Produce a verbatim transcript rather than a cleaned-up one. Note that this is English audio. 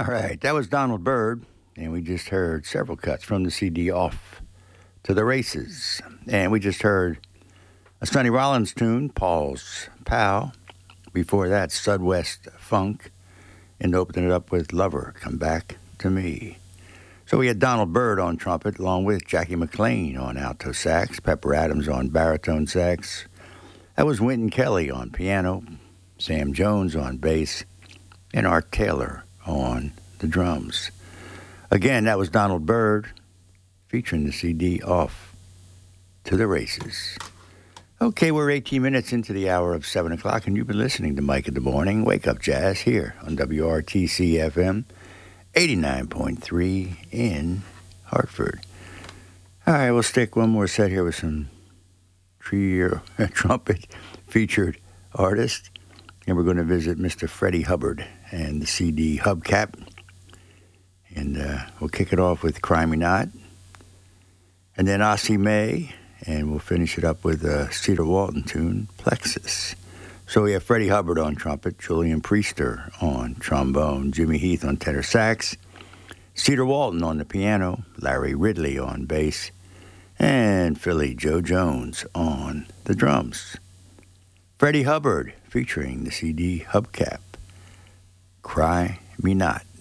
All right, that was Donald Byrd, and we just heard several cuts from the C D Off to the Races. And we just heard a Sonny Rollins tune, Paul's Pal. Before that, Sudwest Funk, and opening it up with Lover, Come Back to Me. So we had Donald Byrd on trumpet, along with Jackie McLean on alto sax, Pepper Adams on baritone sax. That was Wynton Kelly on piano, Sam Jones on bass, and Art Taylor on the drums. Again, that was Donald Byrd, featuring the C D Off to the Races. Okay, we're eighteen minutes into the hour of seven o'clock, and you've been listening to Mike in the Morning, Wake Up Jazz, here on W R T C F M, eighty-nine point three in Hartford. All right, we'll stick one more set here with some trio trumpet featured artist, and we're going to visit Mister Freddie Hubbard and the C D Hubcap. And uh, we'll kick it off with Cry Me Not, and then Ossie May, and we'll finish it up with a Cedar Walton tune, Plexus. So we have Freddie Hubbard on trumpet, Julian Priester on trombone, Jimmy Heath on tenor sax, Cedar Walton on the piano, Larry Ridley on bass, and Philly Joe Jones on the drums. Freddie Hubbard featuring the C D Hubcap, Cry Me Not.